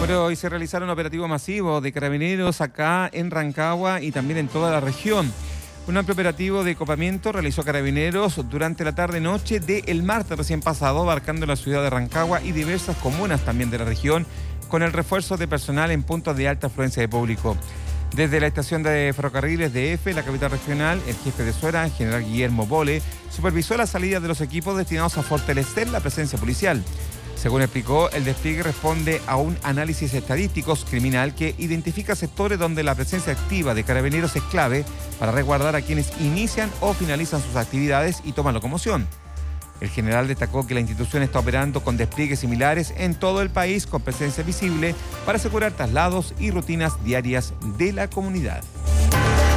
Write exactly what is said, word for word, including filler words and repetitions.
Bueno, hoy se realizaron un operativo masivo de carabineros acá en Rancagua y también en toda la región. Un amplio operativo de copamiento realizó Carabineros durante la tarde-noche del martes recién pasado, abarcando la ciudad de Rancagua y diversas comunas también de la región, con el refuerzo de personal en puntos de alta afluencia de público. Desde la estación de ferrocarriles de F, la capital regional, el jefe de Suera, el general Guillermo Bole, supervisó la salida de los equipos destinados a fortalecer la presencia policial. Según explicó, el despliegue responde a un análisis estadístico criminal que identifica sectores donde la presencia activa de carabineros es clave para resguardar a quienes inician o finalizan sus actividades y toman locomoción. El general destacó que la institución está operando con despliegues similares en todo el país con presencia visible para asegurar traslados y rutinas diarias de la comunidad.